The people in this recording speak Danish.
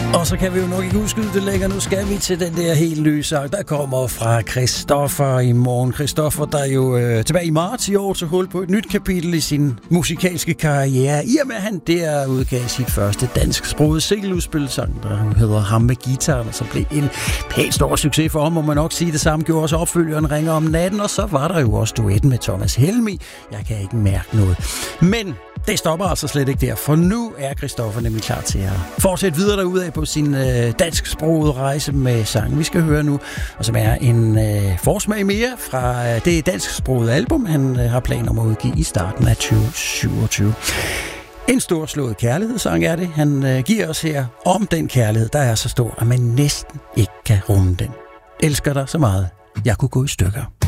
Og så kan vi jo nok ikke udskyde det længere. Nu skal vi til den der helt nye sang, der kommer fra Christoffer i morgen. Christoffer, der jo tilbage i marts i år tog hul på et nyt kapitel i sin musikalske karriere. I og med, at han der udgav sit første dansksprogede single-udspilsang, der hedder Ham med guitaren, og så blev en pænt stor succes for ham, må man nok sige. Det samme gjorde også opfølgeren Ringer om natten, og så var der jo også duetten med Thomas Helmig. Jeg kan ikke mærke noget. Men det stopper altså slet ikke der, for nu er Christoffer nemlig klar til at fortsætte videre derudad på sin dansksprogede rejse med sangen, vi skal høre nu, og som er en forsmag mere fra det dansksprogede album, han har planer om at udgive i starten af 2027. En storslået kærlighedssang er det, han giver os her om den kærlighed, der er så stor, at man næsten ikke kan rumme den. Elsker dig så meget, jeg kunne gå i stykker.